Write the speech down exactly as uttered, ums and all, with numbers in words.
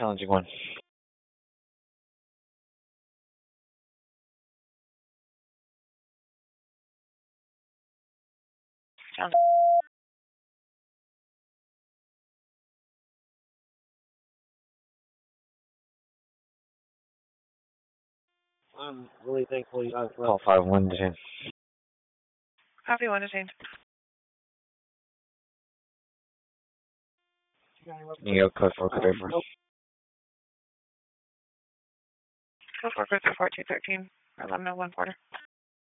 Challenging one. Challenge. I'm really thankful you got well. Call five one detained. Copy one detained. New York code four code over. Code four code four two thirteen. Eleven oh one quarter.